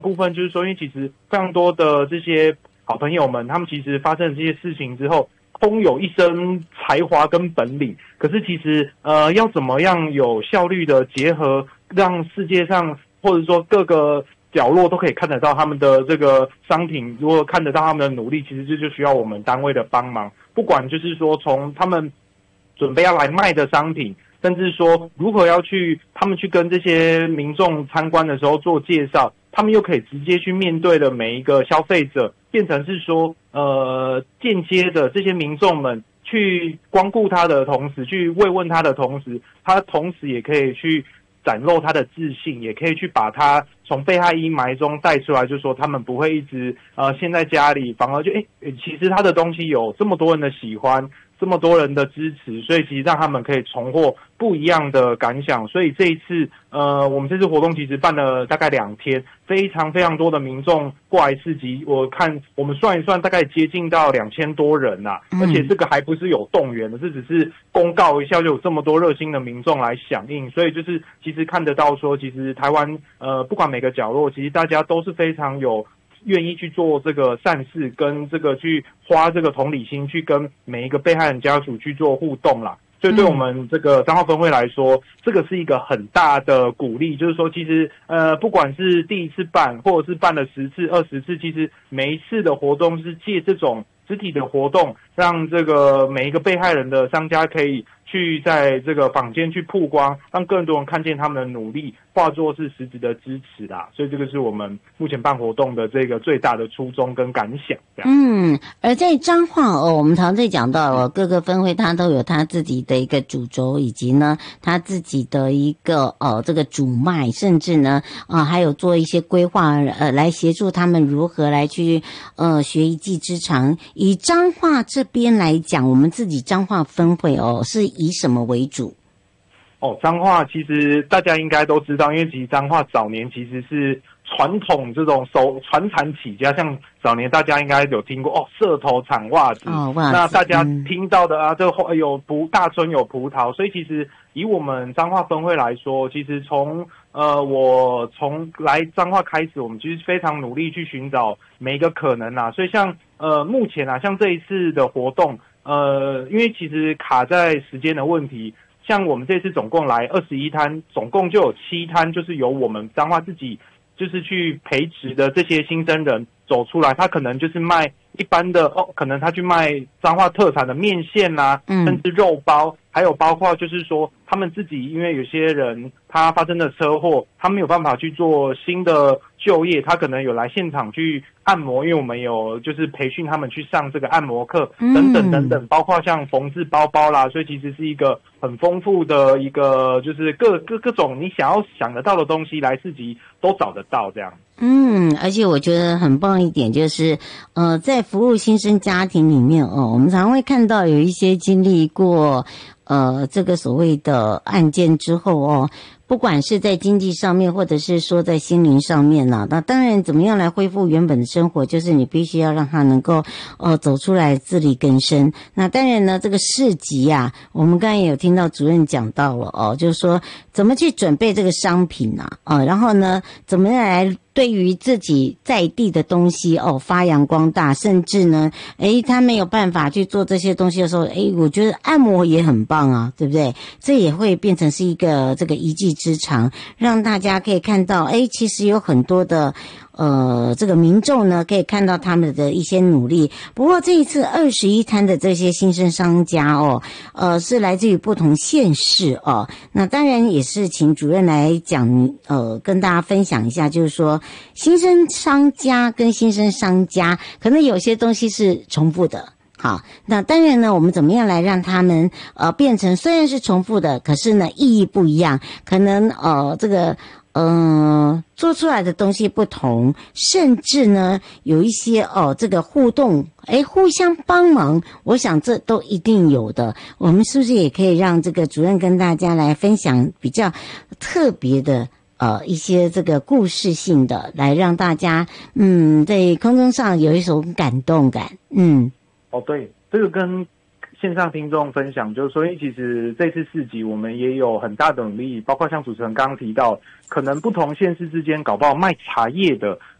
部分就是说，因为其实非常多的这些好朋友们，他们其实发生了这些事情之后，空有一身才华跟本领，可是其实要怎么样有效率的结合，让世界上或者说各个角落都可以看得到他们的这个商品，如果看得到他们的努力，其实这就需要我们单位的帮忙。不管就是说从他们准备要来卖的商品，甚至说如何要他们去跟这些民众参观的时候做介绍，他们又可以直接去面对的每一个消费者，变成是说间接的这些民众们去光顾他的同时，去慰问他的同时，他同时也可以去展露他的自信，也可以去把他从被害阴霾中带出来，就是说他们不会一直陷在家里，反而就其实他的东西有这么多人的喜欢，这么多人的支持，所以其实让他们可以重获不一样的感想。所以这一次我们这次活动其实办了大概2天，非常非常多的民众过来市集，我看我们算一算大概接近到2000多人啊，而且这个还不是有动员的，这只是公告一下就有这么多热心的民众来响应。所以就是其实看得到说，其实台湾不管每个角落，其实大家都是非常有愿意去做这个善事，跟这个去花这个同理心去跟每一个被害人家属去做互动啦。所以对我们这个彰化分会来说，这个是一个很大的鼓励，就是说其实不管是第一次办或者是办了10次20次，其实每一次的活动是借这种实体的活动，让这个每一个被害人的商家可以去在这个坊间去曝光，让更多人看见他们的努力，化作是实质的支持啦。所以这个是我们目前办活动的这个最大的初衷跟感想。 而在彰化我们常在讲到各个分会它都有它自己的一个主轴，以及呢它自己的一个这个主脉，甚至呢还有做一些规划来协助他们如何来去学一技之长。以彰化这边来讲，我们自己彰化分会是以什么为主？ 彰化其实大家应该都知道，因为其实彰化早年其实是传统这种传产起家，像早年大家应该有听过社头产袜子，那大家听到的这个有大村有葡萄，所以其实以我们彰化分会来说，其实我从来彰化开始，我们其实非常努力去寻找每一个可能啊，所以像目前啊，像这一次的活动，因为其实卡在时间的问题。像我们这次总共来21摊，总共就有7摊，就是由我们彰化自己就是去培植的这些新生人走出来，他可能就是卖一般的可能他去卖彰化特产的面线啊，甚至肉包，还有包括就是说他们自己，因为有些人他发生了车祸，他没有办法去做新的就业，他可能有来现场去按摩，因为我们有就是培训他们去上这个按摩课等等等等，包括像缝制包包啦，所以其实是一个很丰富的一个就是各种你想得到的东西来市集都找得到这样。 而且我觉得很棒一点就是在服务新生家庭里面我们常会看到有一些经历过这个所谓的案件之后不管是在经济上面或者是说在心灵上面那当然怎么样来恢复原本的生活，就是你必须要让他能够走出来自力更生。那当然呢，这个市集啊，我们刚才也有听到主任讲到了就是说怎么去准备这个商品然后呢怎么样来对于自己在地的东西发扬光大，甚至呢他没有办法去做这些东西的时候我觉得按摩也很棒啊，对不对？这也会变成是一个这个一技之长，让大家可以看到其实有很多的这个民众呢可以看到他们的一些努力。不过这一次21摊的这些新生商家是来自于不同县市那当然也是请主任来讲跟大家分享一下，就是说新生商家跟新生商家可能有些东西是重复的。好，那当然呢，我们怎么样来让他们变成虽然是重复的，可是呢意义不一样，可能这个做出来的东西不同，甚至呢有一些这个互动互相帮忙，我想这都一定有的。我们是不是也可以让这个主任跟大家来分享比较特别的一些这个故事性的，来让大家在空中上有一种感动感。 对，这个跟线上听众分享，就是说，因为其实这次市集我们也有很大的努力，包括像主持人刚刚提到，可能不同县市之间搞不好卖茶叶的